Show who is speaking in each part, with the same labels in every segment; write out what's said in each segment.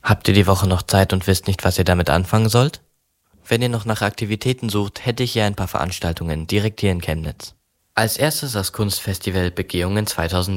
Speaker 1: Habt ihr die Woche noch Zeit und wisst nicht, was ihr damit anfangen sollt? Wenn ihr noch nach Aktivitäten sucht, hätte ich hier ein paar Veranstaltungen direkt hier in Chemnitz. Als erstes das Kunstfestival Begehungen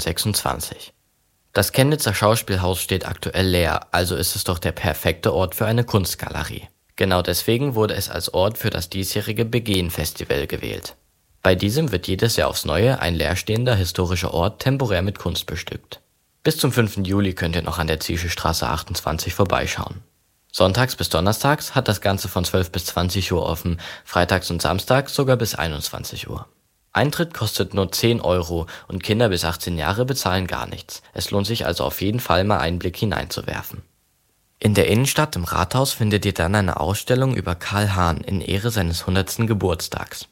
Speaker 1: 2026. Das Chemnitzer Schauspielhaus steht aktuell leer, also ist es doch der perfekte Ort für eine Kunstgalerie. Genau deswegen wurde es als Ort für das diesjährige Begehen-Festival gewählt. Bei diesem wird jedes Jahr aufs Neue ein leerstehender historischer Ort temporär mit Kunst bestückt. Bis zum 5. Juli könnt ihr noch an der Ziesche Straße 28 vorbeischauen. Sonntags bis donnerstags hat das Ganze von 12 bis 20 Uhr offen, freitags und samstags sogar bis 21 Uhr. Eintritt kostet nur 10 Euro und Kinder bis 18 Jahre bezahlen gar nichts. Es lohnt sich also auf jeden Fall mal einen Blick hineinzuwerfen. In der Innenstadt im Rathaus findet ihr dann eine Ausstellung über Karl Hahn in Ehre seines 100. Geburtstags.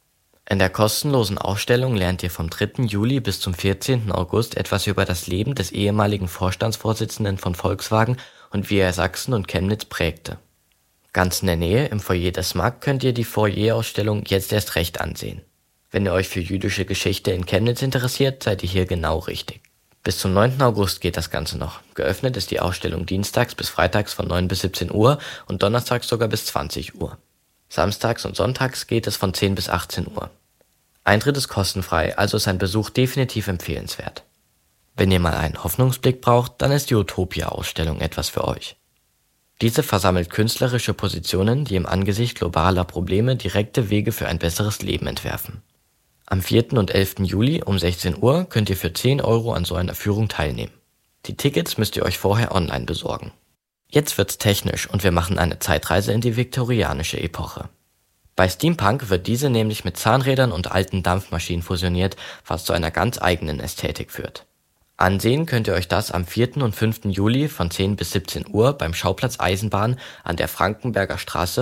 Speaker 1: In der kostenlosen Ausstellung lernt ihr vom 3. Juli bis zum 14. August etwas über das Leben des ehemaligen Vorstandsvorsitzenden von Volkswagen und wie er Sachsen und Chemnitz prägte. Ganz in der Nähe, im Foyer des MAG, könnt ihr die Foyer-Ausstellung Jetzt erst recht ansehen. Wenn ihr euch für jüdische Geschichte in Chemnitz interessiert, seid ihr hier genau richtig. Bis zum 9. August geht das Ganze noch. Geöffnet ist die Ausstellung dienstags bis freitags von 9 bis 17 Uhr und donnerstags sogar bis 20 Uhr. Samstags und sonntags geht es von 10 bis 18 Uhr. Eintritt ist kostenfrei, also ist ein Besuch definitiv empfehlenswert. Wenn ihr mal einen Hoffnungsblick braucht, dann ist die Utopia-Ausstellung etwas für euch. Diese versammelt künstlerische Positionen, die im Angesicht globaler Probleme direkte Wege für ein besseres Leben entwerfen. Am 4. und 11. Juli um 16 Uhr könnt ihr für 10 Euro an so einer Führung teilnehmen. Die Tickets müsst ihr euch vorher online besorgen. Jetzt wird's technisch und wir machen eine Zeitreise in die viktorianische Epoche. Bei Steampunk wird diese nämlich mit Zahnrädern und alten Dampfmaschinen fusioniert, was zu einer ganz eigenen Ästhetik führt. Ansehen könnt ihr euch das am 4. und 5. Juli von 10 bis 17 Uhr beim Schauplatz Eisenbahn an der Frankenberger Straße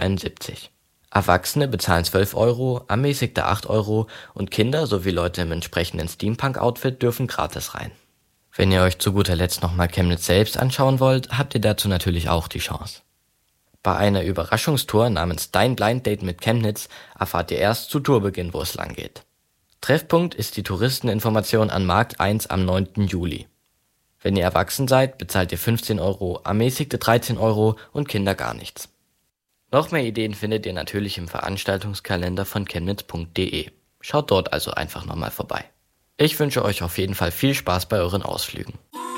Speaker 1: 172. Erwachsene bezahlen 12 Euro, ermäßigte 8 Euro und Kinder sowie Leute im entsprechenden Steampunk-Outfit dürfen gratis rein. Wenn ihr euch zu guter Letzt nochmal Chemnitz selbst anschauen wollt, habt ihr dazu natürlich auch die Chance. Bei einer Überraschungstour namens Dein Blind Date mit Chemnitz erfahrt ihr erst zu Tourbeginn, wo es lang geht. Treffpunkt ist die Touristeninformation an Markt 1 am 9. Juli. Wenn ihr erwachsen seid, bezahlt ihr 15 Euro, ermäßigte 13 Euro und Kinder gar nichts. Noch mehr Ideen findet ihr natürlich im Veranstaltungskalender von chemnitz.de. Schaut dort also einfach nochmal vorbei. Ich wünsche euch auf jeden Fall viel Spaß bei euren Ausflügen.